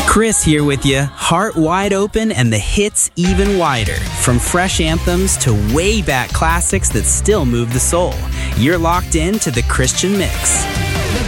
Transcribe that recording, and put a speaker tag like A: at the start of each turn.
A: Chris here with you, heart wide open and the hits even wider. From fresh anthems to way back classics that still move the soul. You're locked in to the Christian Mix.